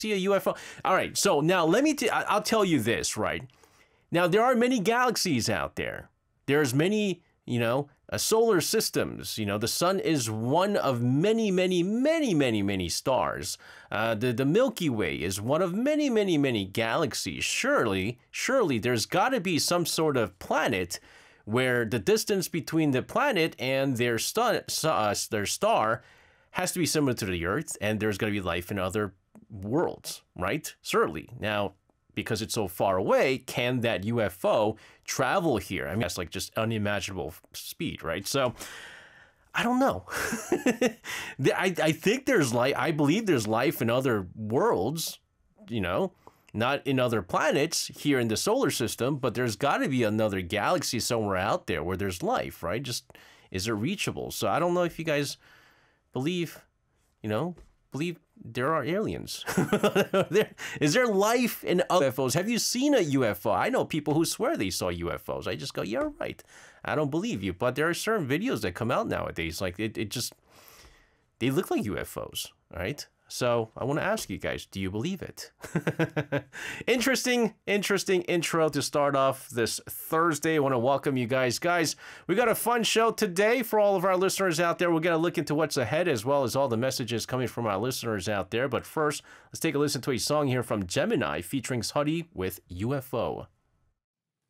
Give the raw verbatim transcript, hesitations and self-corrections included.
see a U F O. All right, so now let me, t- I- I'll tell you this, right? Now, there are many galaxies out there. There's many, you know, uh, solar systems. You know, the sun is one of many, many, many, many, many stars. Uh, the, the Milky Way is one of many, many, many galaxies. Surely, surely there's got to be some sort of planet where the distance between the planet and their, stu- uh, their star has to be similar to the Earth, and there's going to be life in other worlds, right? Certainly. Now, because it's so far away, can that U F O travel here? I mean, that's like just unimaginable speed, right? So, I don't know. I, I think there's life, I believe there's life in other worlds, you know, not in other planets here in the solar system, but there's got to be another galaxy somewhere out there where there's life, right? Just, is it reachable? So, I don't know if you guys believe, you know, believe there are aliens. there, is there life in other U F Os? Have you seen a U F O? I know people who swear they saw U F Os. I just go, yeah, right. I don't believe you. But there are certain videos that come out nowadays. Like it, it just, they look like U F Os, right? So I want to ask you guys, do you believe it? interesting, interesting intro to start off this Thursday. I want to welcome you guys. Guys, we got a fun show today for all of our listeners out there. We're going to look into what's ahead as well as all the messages coming from our listeners out there. But first, let's take a listen to a song here from Gemini featuring Huddy with U F O.